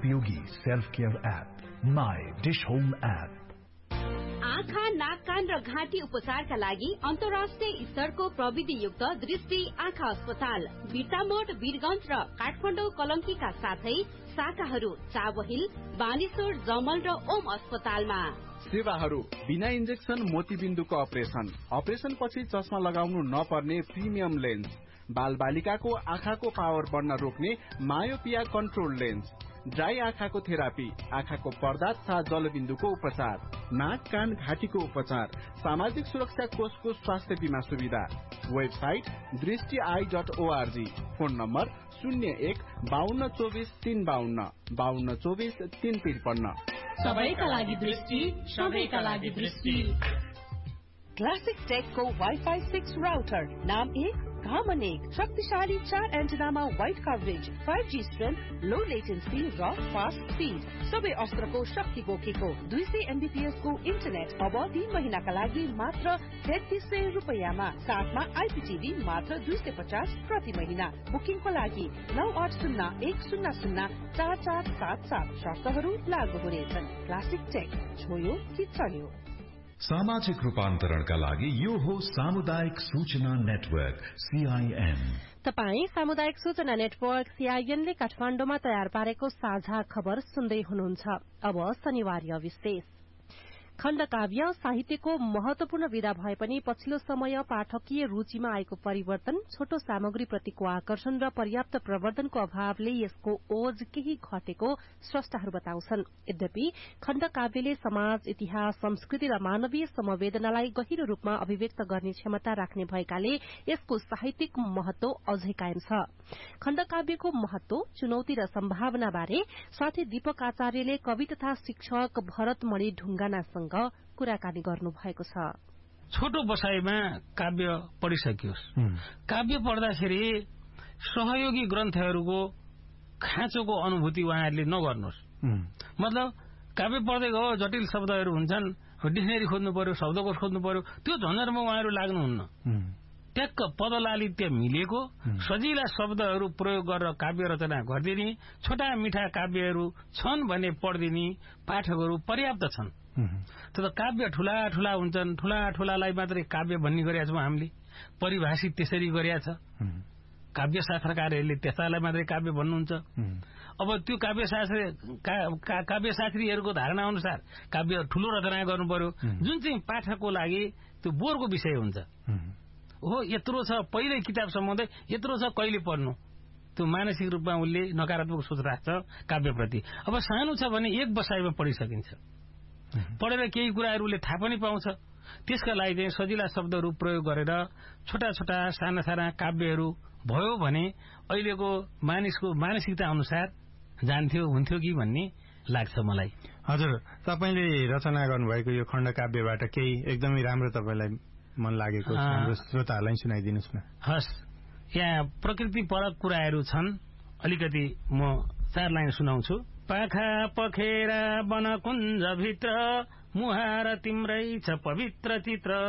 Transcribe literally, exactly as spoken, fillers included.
उपयोगी self care app my dish home app. आँखा, नाक, कान र घाँटी उपचारका लागि अन्तर्राष्ट्रिय स्तरको प्रविधियुक्त दृष्टि आँखा अस्पताल बिर्तामोड, वीरगञ्ज र काठमाडौँ कलङ्कीका साथै शाखाहरू चावहिल, बानेश्वर, जमल र ओम अस्पतालमा। सेवाहरू बिना इन्जेक्सन मोतीबिन्दुको अपरेसन, अपरेसन पछि चस्मा लगाउनु नपर्ने प्रिमियम लेन्स, बाल बालिकाको आँखाको पावर बढ्न रोक्ने मायोपिया कन्ट्रोल लेन्स, ड्राई आँखाको थेरापी, आँखाको पर्दा तथा जलबिन्दुको उपचार, नाक, कान, घाँटीको उपचार, सामाजिक सुरक्षा कोषको स्वास्थ्य बीमा सुविधा। वेबसाइट दृष्टि I dot ORG. Phone number शून्य एक बाहन्न चौबिस तीन बाहन्न बाहन्न चौबिस तीन त्रिपन्न। सबैका लागि दृष्टि, सबैका लागि दृष्टि। क्लासिक टेकको वाइफाई सिक्स राउटर, नाम एक घामन एक, शक्तिशाली चार एन्टेनामा wide coverage, five G strength, लो लेटेन्सी र फास्ट स्पिड, सबै अस्त्रको शक्ति बोकेको दुई सय एमबीपीएस को इन्टरनेट अब तीन महिनाका लागि मात्र तेत्तीस सय रुपियाँमा, साथमा आइपीटीभी मात्र दुई सय पचास प्रति महिना। बुकिङको लागि नौ आठ शून्य एक शून्य शून्य चार चार सात सात। शर्तहरू लागू हुनेछन्। क्लासिक टेक, छोयो कि चल्यो। सामाजिक रूपान्तरणका लागि यो हो सामुदायिक सूचना नेटवर्क सीआईएन। तपाई सामुदायिक सूचना नेटवर्क सीआईएन ले काठमाडौँमा तयार पारेको साझा खबर सुन्दै हुनुहुन्छ। अब शनिवार विशेष खण्डकाव्य साहित्यको महत्वपूर्ण विधा भए पनि पछिल्लो समय पाठकीय रुचिमा आएको परिवर्तन, छोटो सामग्री प्रतिको आकर्षण र पर्याप्त प्रवर्धनको अभावले यसको ओज केही घटेको स्रष्टाहरू बताउँछन्। यद्यपि खण्डकाव्यले समाज, इतिहास, संस्कृति र मानवीय समवेदनालाई गहिरो रूपमा अभिव्यक्त गर्ने क्षमता राख्ने भएकाले यसको साहित्यिक महत्व अझै कायम छ। खण्डकाव्यको महत्व, चुनौती र सम्भावनाबारे साथै दीपक आचार्यले कवि तथा शिक्षक भरतमणि ढुङ्गानासँग कुराकानी गर्नु भएको छ। छोटो बसाईमा काव्य पढिसकियोस्। काव्य पढ्दाखेरि सहयोगी ग्रन्थहरूको खाँचोको अनुभूति उहाँहरूले नगर्नुहोस्। मतलब काव्य पढ्दै गयो, जटिल शब्दहरू हुन्छन्, डिक्सनरी खोज्नु पर्यो, शब्दकोश खोज्नु पर्यो, त्यो झन्झटमा उहाँहरू लाग्नुहुन्न। ट्याक्क पदलालित्य मिलेको सजिला शब्दहरू प्रयोग गरेर काव्य रचना गरिदिने, छोटा मिठा काव्यहरू छन् भने पढिदिने पाठकहरू पर्याप्त छन्। तर काव्य ठूला ठूला हुन्छन्, ठूला ठूलालाई मात्रै काव्य भन्ने गरेका छौँ हामीले, परिभाषित त्यसरी गरिया छ। काव्य शास्त्रकारहरूले त्यसलाई मात्रै काव्य भन्नुहुन्छ। अब त्यो काव्य शास्त्र काव्य शास्त्रीहरूको धारणा अनुसार काव्य ठूलो रचना गर्नु पर्यो, जुन चाहिँ पाठकको लागि त्यो बोरको विषय हुन्छ। हो यत्रो छ, पहिल्यै किताब समाउँदै यत्रो छ, कहिले पढ्नु, त्यो मानसिक रूपमा उसले नकारात्मक सोच राख्छ काव्यप्रति। अब सानो छ भने एक बसाइमा पढिसकिन्छ, पढेर केही कुराहरू उसले थाहा पनि पाउँछ। त्यसका लागि चाहिँ सजिला शब्दहरू प्रयोग गरेर छोटा छोटा साना साना काव्यहरू भयो भने अहिलेको मानिसको मानसिकता अनुसार जान्थ्यो हुन्थ्यो कि भन्ने लाग्छ मलाई। हजुर, तपाईँले रचना गर्नुभएको यो खण्डकाव्यबाट केही एकदमै राम्रो तपाईँलाई मन लागेको हाम्रो श्रोताहरूलाई सुनाइदिनुहोस् न। हस्, यहाँ प्रकृति परक कुराहरू छन्, अलिकति म चार लाइन सुनाउँछु। पाखा पखेरा वनकुञ्ज भित्र मुहार तिम्रै छ पवित्र चित्र,